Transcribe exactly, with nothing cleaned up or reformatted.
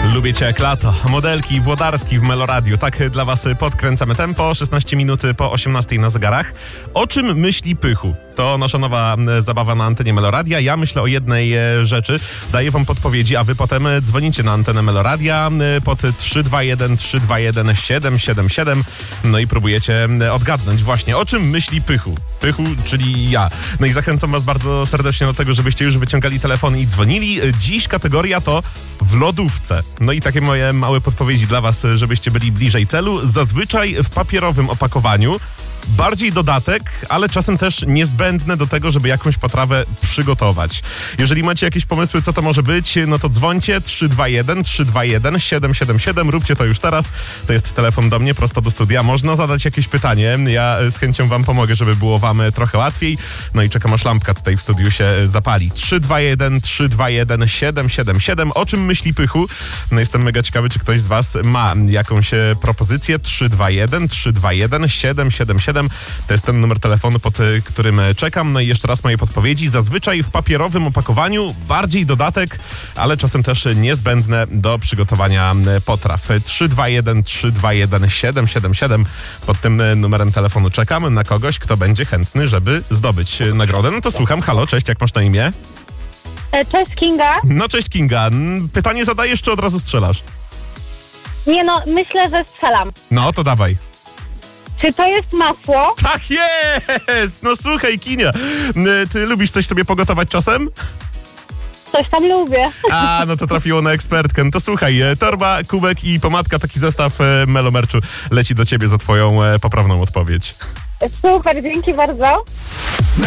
Lubię cię jak lato. Modelki Włodarski w Meloradiu. Tak dla was podkręcamy tempo. szesnaście minut po osiemnastej na zegarach. O czym myśli Pychu? To nasza nowa zabawa na antenie Meloradia. Ja myślę o jednej rzeczy. Daję wam podpowiedzi, a wy potem dzwonicie na antenę Meloradia pod trzy dwa jeden trzy dwa jeden siedem siedem siedem. No i próbujecie odgadnąć właśnie, o czym myśli Pychu. Pychu, czyli ja. No i zachęcam was bardzo serdecznie do tego, żebyście już wyciągali telefony i dzwonili. Dziś kategoria to w lodówce. No i takie moje małe podpowiedzi dla was, żebyście byli bliżej celu. Zazwyczaj w papierowym opakowaniu. Bardziej dodatek, ale czasem też niezbędne do tego, żeby jakąś potrawę przygotować. Jeżeli macie jakieś pomysły, co to może być, no to dzwońcie trzy dwa jeden trzy dwa jeden siedem siedem siedem. Róbcie to już teraz. To jest telefon do mnie, prosto do studia. Można zadać jakieś pytanie. Ja z chęcią wam pomogę, żeby było wam trochę łatwiej. No i czekam, aż lampka tutaj w studiu się zapali. trzy dwa jeden trzy dwa jeden siedem siedem siedem. O czym myśli Pychu? No jestem mega ciekawy, czy ktoś z was ma jakąś propozycję. trzy dwa jeden trzy dwa jeden siedem siedem siedem. To jest ten numer telefonu, pod którym czekam. No i jeszcze raz moje podpowiedzi. Zazwyczaj w papierowym opakowaniu, bardziej dodatek, ale czasem też niezbędne do przygotowania potraw. trzy dwa jeden trzy dwa jeden siedem siedem siedem. Pod tym numerem telefonu czekam na kogoś, kto będzie chętny, żeby zdobyć nagrodę. No to słucham. Halo, cześć, jak masz na imię? Cześć, Kinga. No cześć, Kinga. Pytanie zadajesz, czy od razu strzelasz? Nie no, myślę, że strzelam. No, to dawaj. Czy to jest masło? Tak jest! No słuchaj, Kinia, ty lubisz coś sobie pogotować czasem? Coś tam lubię. A, no to trafiło na ekspertkę. No to słuchaj, torba, kubek i pomadka, taki zestaw Melomerczu leci do ciebie za twoją poprawną odpowiedź. Super, dzięki bardzo.